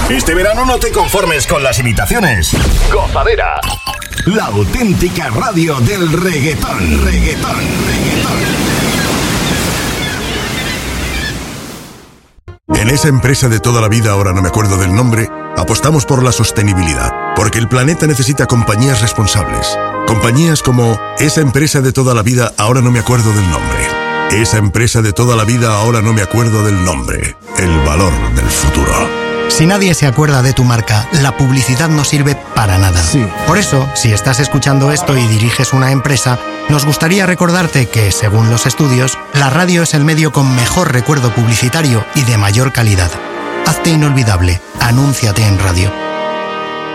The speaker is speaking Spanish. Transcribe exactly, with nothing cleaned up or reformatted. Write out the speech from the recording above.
Este verano no te conformes con las imitaciones. Gozadera. La auténtica radio del reggaetón. Reggaetón, reggaetón. En esa empresa de toda la vida, ahora no me acuerdo del nombre, apostamos por la sostenibilidad, porque el planeta necesita compañías responsables. Compañías como esa empresa de toda la vida, ahora no me acuerdo del nombre. Esa empresa de toda la vida, ahora no me acuerdo del nombre. El valor del futuro. Si nadie se acuerda de tu marca, la publicidad no sirve para nada. Sí. Por eso, si estás escuchando esto y diriges una empresa, nos gustaría recordarte que, según los estudios, la radio es el medio con mejor recuerdo publicitario y de mayor calidad. Hazte inolvidable. Anúnciate en radio.